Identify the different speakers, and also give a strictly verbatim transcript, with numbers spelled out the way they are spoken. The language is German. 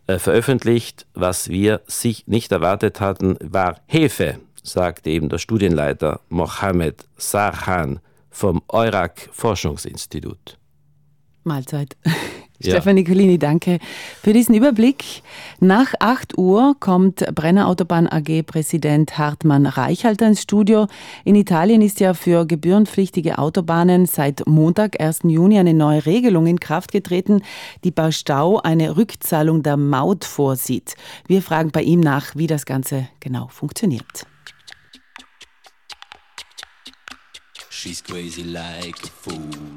Speaker 1: äh, veröffentlicht. Was wir sich nicht erwartet hatten, war Hefe, sagte eben der Studienleiter Mohammed Sarhan vom Eurac-Forschungsinstitut.
Speaker 2: Mahlzeit.
Speaker 1: Ja.
Speaker 2: Stefan Nicolini, danke für diesen Überblick. Nach acht Uhr kommt Brenner Autobahn A G-Präsident Hartmann Reichhalter ins Studio. In Italien ist ja für gebührenpflichtige Autobahnen seit Montag, ersten Juni, eine neue Regelung in Kraft getreten, die bei Stau eine Rückzahlung der Maut vorsieht. Wir fragen bei ihm nach, wie das Ganze genau funktioniert.
Speaker 3: She's crazy like a fool.